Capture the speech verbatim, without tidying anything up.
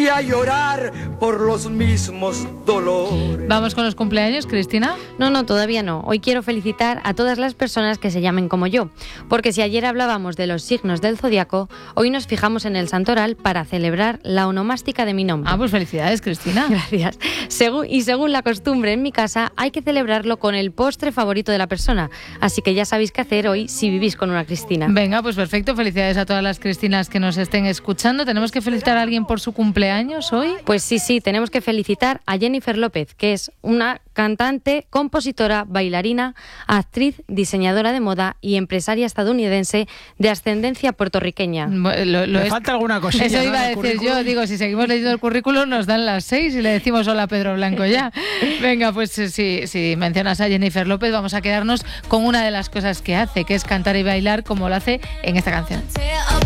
y a llorar por los mismos dolores. ¿Vamos con los cumpleaños, Cristina? No, no, todavía no. Hoy quiero felicitar a todas las personas que se llamen como yo, porque si ayer hablábamos de los signos del zodiaco, hoy nos fijamos en el santoral para celebrar la onomástica de mi nombre. Ah, pues felicidades, Cristina. Gracias. Según, y según la costumbre en mi casa, hay que celebrarlo con el postre favorito de la persona, así que ya sabéis qué hacer hoy si vivís con una Cristina. Venga, pues perfecto. Felicidades a todas las Cristinas que nos estén escuchando. ¿Tenemos que felicitar a alguien por su cumpleaños hoy? Pues sí, sí, tenemos que felicitar a Jennifer López, que es una cantante, compositora, bailarina, actriz, diseñadora de moda y empresaria estadounidense de ascendencia puertorriqueña. Lo, lo Le es... falta alguna cosilla. Eso iba ¿no? a decir yo. Digo, si seguimos leyendo el currículum nos dan las seis y le decimos hola Pedro Blanco ya. Venga, pues si, si mencionas a Jennifer López, vamos a quedarnos con una de las cosas que hace, que es cantar y bailar como lo hace en esta canción.